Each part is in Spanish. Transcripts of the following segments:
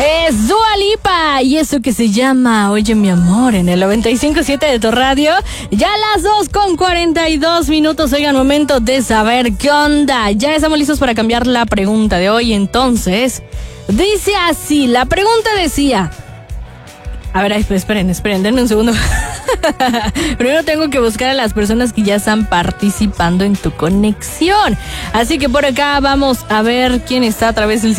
Es Dua Lipa y eso que se llama Oye mi amor en el 95.7 de tu radio. Ya las 2:42. Oigan, momento de saber qué onda. Ya estamos listos para cambiar la pregunta de hoy. Entonces, dice así, la pregunta decía... A ver, esperen, denme un segundo. Primero tengo que buscar a las personas que ya están participando en tu conexión. Así que por acá vamos a ver quién está a través del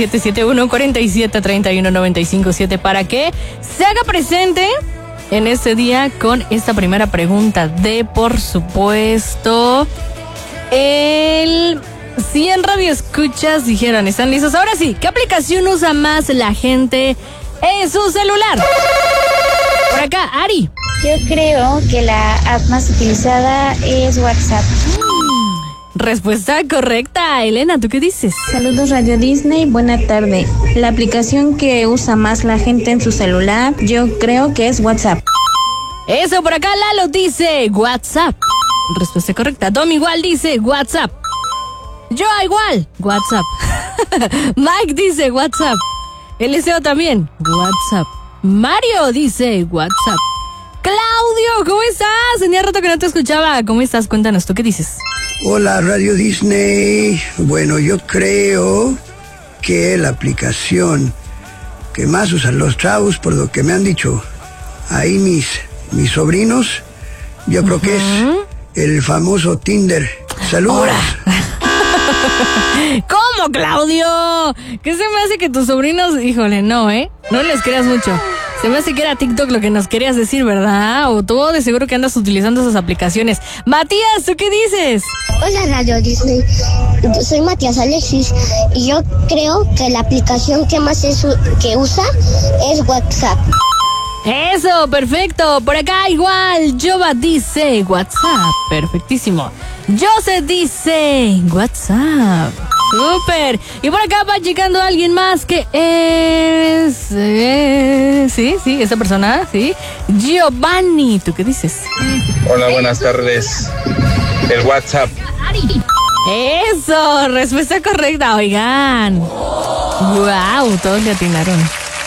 771-4731-957 para que se haga presente en este día con esta primera pregunta de, por supuesto, el 100 radioescuchas dijeron, ¿están listos? Ahora sí, ¿qué aplicación usa más la gente en su celular? Por acá, Ari. Yo creo que la app más utilizada es WhatsApp. Respuesta correcta. Elena, ¿tú qué dices? Saludos Radio Disney, buena tarde. La aplicación que usa más la gente en su celular, yo creo que es WhatsApp. Eso, por acá Lalo dice WhatsApp. Respuesta correcta. Tom igual dice WhatsApp. Yo igual, WhatsApp. Mike dice WhatsApp. Eliseo también, WhatsApp. Mario dice WhatsApp. Claudio, ¿cómo estás? Tenía rato que no te escuchaba. ¿Cómo estás? Cuéntanos, ¿tú qué dices? Hola, Radio Disney. Bueno, yo creo que la aplicación que más usan los chavos, por lo que me han dicho ahí mis sobrinos, yo creo que es el famoso Tinder. Saludos. ¿Cómo, Claudio? ¿Qué se me hace que tus sobrinos, híjole, no, no les creas mucho? Se me hace que era TikTok lo que nos querías decir, ¿verdad? O tú de seguro que andas utilizando esas aplicaciones. Matías, ¿tú qué dices? Hola Radio Disney, soy Matías Alexis y yo creo que la aplicación que más que usa es WhatsApp. Eso, perfecto. Por acá igual, Jova dice WhatsApp. Perfectísimo. Jose dice WhatsApp. Súper. Y por acá va llegando alguien más que es... sí, esa persona, sí. Giovanni, ¿tú qué dices? Hola, buenas tardes. El WhatsApp. Eso, respuesta correcta, oigan. Wow, todos le atinaron.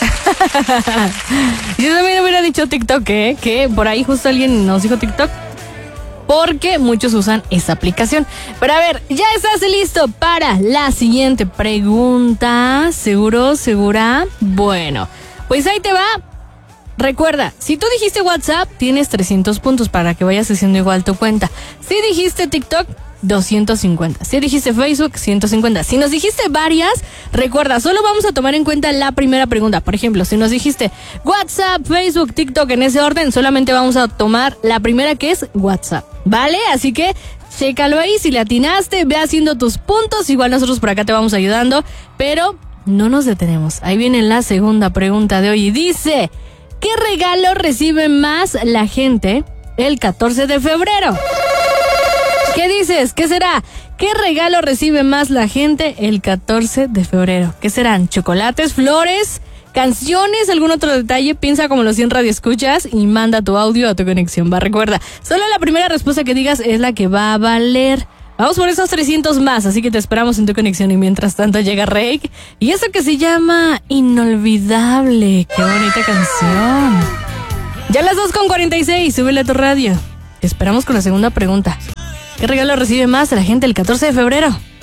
Yo también hubiera dicho TikTok, que por ahí justo alguien nos dijo TikTok, porque muchos usan esa aplicación. Pero a ver, ¿ya estás listo para la siguiente pregunta? ¿Seguro? ¿Segura? Bueno, pues ahí te va. Recuerda, si tú dijiste WhatsApp, tienes 300 puntos para que vayas haciendo igual tu cuenta. Si dijiste TikTok, 250. Si dijiste Facebook, 150. Si nos dijiste varias, recuerda, solo vamos a tomar en cuenta la primera pregunta. Por ejemplo, si nos dijiste WhatsApp, Facebook, TikTok en ese orden, solamente vamos a tomar la primera, que es WhatsApp, ¿vale? Así que chécalo ahí, si le atinaste, ve haciendo tus puntos. Igual nosotros por acá te vamos ayudando, pero no nos detenemos. Ahí viene la segunda pregunta de hoy y dice: ¿qué regalo recibe más la gente el 14 de febrero? ¿Qué dices? ¿Qué será? ¿Qué regalo recibe más la gente el 14 de febrero? ¿Qué serán? ¿Chocolates, flores, canciones, algún otro detalle? Piensa como los 100 radioescuchas y manda tu audio a tu conexión. Va, recuerda, solo la primera respuesta que digas es la que va a valer. Vamos por esos 300 más, así que te esperamos en tu conexión. Y mientras tanto llega Rake y eso que se llama Inolvidable. ¡Qué bonita canción! Ya las 2:46, súbele a tu radio. Te esperamos con la segunda pregunta. ¿Qué regalo recibe más la gente el 14 de febrero?